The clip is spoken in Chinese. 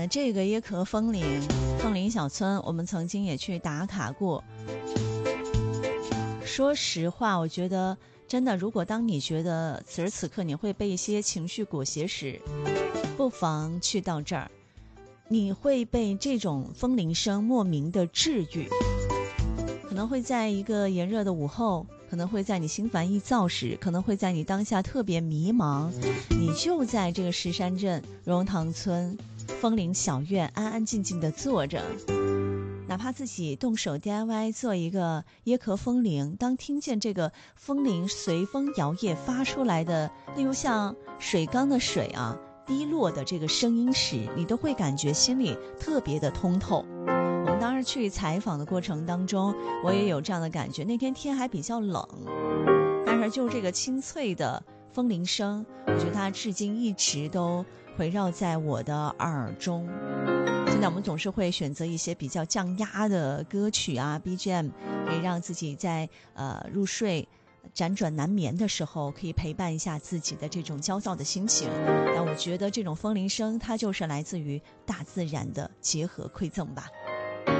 这个椰壳枫林小村，我们曾经也去打卡过。说实话，我觉得真的，如果当你觉得此时此刻你会被一些情绪裹挟时，不妨去到这儿，你会被这种风铃声莫名的治愈。可能会在一个炎热的午后，可能会在你心烦意躁时，可能会在你当下特别迷茫，你就在这个石山镇荣塘村枫林小院安安静静地坐着，哪怕自己动手 DIY 做一个椰壳风铃，当听见这个风铃随风摇曳发出来的例如像水缸的水滴落的这个声音时，你都会感觉心里特别的通透。我们当时去采访的过程当中，我也有这样的感觉。那天天还比较冷，但是就这个清脆的风铃声，我觉得它至今一直都回绕在我的耳中。现在我们总是会选择一些比较降压的歌曲BGM， 可以让自己在入睡辗转难眠的时候可以陪伴一下自己的这种焦躁的心情。但我觉得这种风铃声它就是来自于大自然的结合馈赠吧。